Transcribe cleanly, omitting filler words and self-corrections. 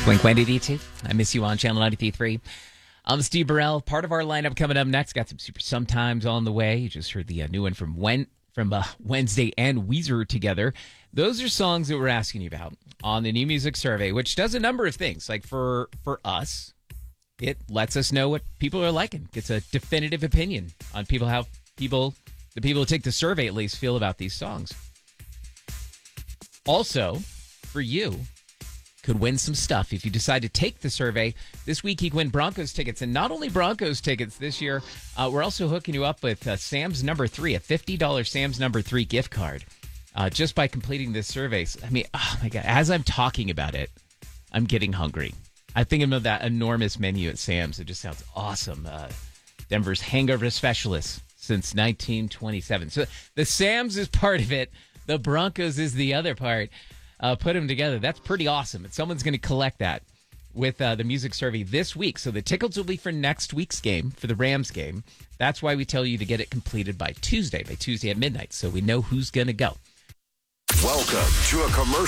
Blink-182. I miss you on Channel 93.3. I'm Steve Burrell. Part of our lineup coming up next. Got some Super Sometimes on the way. You just heard the new one from Wednesday and Weezer together. Those are songs that we're asking you about on the New Music Survey, which does a number of things. Like for us, it lets us know what people are liking. Gets a definitive opinion on the people who take the survey at least feel about these songs. Also, for you, could win some stuff if you decide to take the survey. This week, you can win Broncos tickets. And not only Broncos tickets this year, we're also hooking you up with Sam's Number 3, a $50 Sam's Number 3 gift card, just by completing this survey. I mean, oh my God, as I'm talking about it, I'm getting hungry. I think of that enormous menu at Sam's. It just sounds awesome. Denver's hangover specialist since 1927. So the Sam's is part of it. The Broncos is the other part. Put them together. That's pretty awesome. And someone's going to collect that with the music survey this week. So the tickets will be for next week's game, for the Rams game. That's why we tell you to get it completed by Tuesday at midnight, so we know who's going to go. Welcome to a commercial.